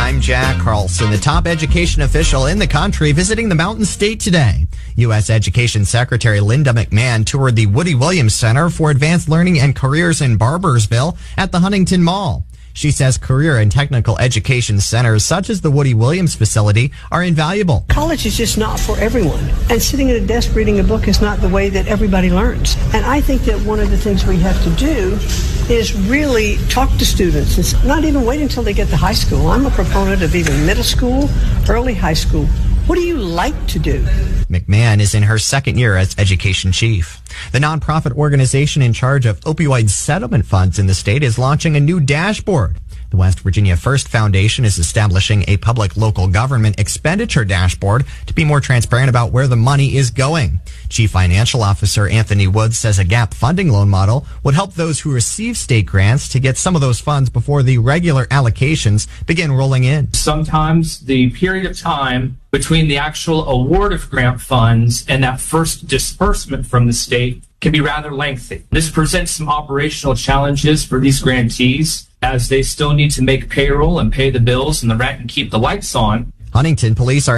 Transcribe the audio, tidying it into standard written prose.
I'm Jack Carlson, the top education official in the country, visiting the Mountain State today. U.S. Education Secretary Linda McMahon toured the Woody Williams Center for Advanced Learning and Careers in Barbersville at the Huntington Mall. She says career and technical education centers such as the Woody Williams facility are invaluable. College is just not for everyone, and sitting at a desk reading a book is not the way that everybody learns. And I think that one of the things we have to do is really talk to students. It's not even wait until they get to high school. I'm a proponent of even middle school, early high school. What do you like to do? McMahon is in her second year as education chief. The nonprofit organization in charge of opioid settlement funds in the state is launching a new dashboard. The West Virginia First Foundation is establishing a public local government expenditure dashboard to be more transparent about where the money is going. Chief Financial Officer Anthony Woods says a gap funding loan model would help those who receive state grants to get some of those funds before the regular allocations begin rolling in. Sometimes the period of time between the actual award of grant funds and that first disbursement from the state can be rather lengthy. This presents some operational challenges for these grantees, as they still need to make payroll and pay the bills and the rent and keep the lights on. Huntington police are